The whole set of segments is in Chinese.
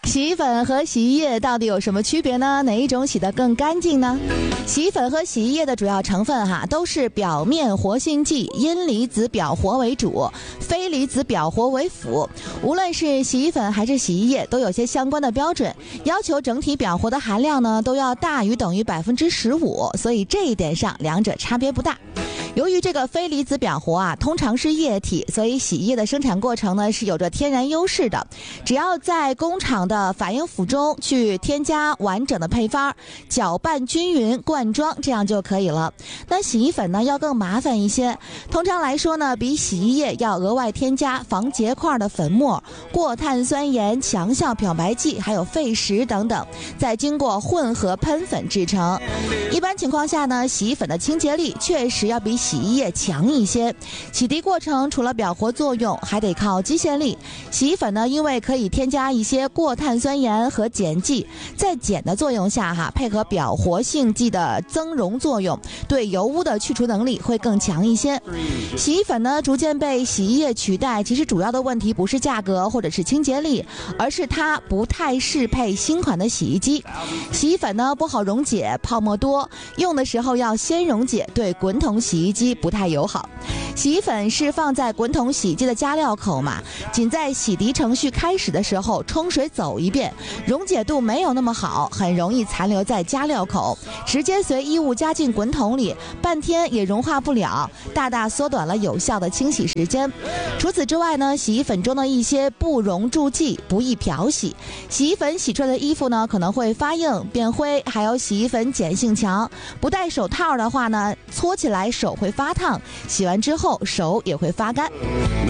洗衣粉和洗衣液到底有什么区别呢？哪一种洗得更干净呢？洗衣粉和洗衣液的主要成分都是表面活性剂，阴离子表活为主，非离子表活为辅。无论是洗衣粉还是洗衣液，都有些相关的标准，要求整体表活的含量呢都要大于等于15%，所以这一点上两者差别不大。由于这个非离子表活通常是液体，所以洗衣液的生产过程呢是有着天然优势的。只要在工厂的反应釜中去添加完整的配方，搅拌均匀，灌装，这样就可以了。那洗衣粉呢要更麻烦一些，通常来说呢，比洗衣液要额外添加防结块的粉末、过碳酸盐、强效漂白剂，还有废石等等，再经过混合喷粉制成。一般情况下呢，洗衣粉的清洁力确实要比洗衣液强一些。洗涤过程除了表活作用，还得靠机械力。洗衣粉呢，因为可以添加一些过碳酸盐和碱剂，在碱的作用下配合表活性剂的增溶作用，对油污的去除能力会更强一些。洗衣粉呢逐渐被洗衣液取代，其实主要的问题不是价格或者是清洁力，而是它不太适配新款的洗衣机。洗衣粉呢不好溶解，泡沫多，用的时候要先溶解，对滚筒洗衣机不太友好。洗衣粉是放在滚筒洗衣机的加料口嘛，仅在洗涤程序开始的时候冲水走一遍，溶解度没有那么好，很容易残留在加料口，直接随衣物加进滚筒里，半天也融化不了，大大缩短了有效的清洗时间。除此之外呢，洗衣粉中的一些不溶助剂不易漂洗，洗衣粉洗出来的衣服呢可能会发硬变灰，还有洗衣粉碱性强，不戴手套的话呢，搓起来手会发烫，洗完之后手也会发干。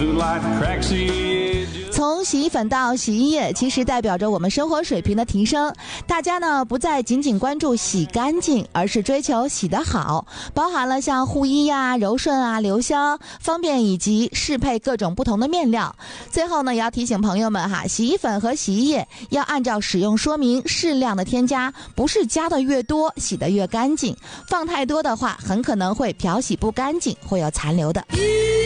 从洗衣粉到洗衣液，其实代表着我们生活水平的提升。大家呢不再仅仅关注洗干净，而是追求洗得好，包含了像护衣柔顺留香、方便以及适配各种不同的面料。最后呢，也要提醒朋友们洗衣粉和洗衣液要按照使用说明适量的添加，不是加的越多洗得越干净，放太多的话很可能会漂洗不干净，会有残留的。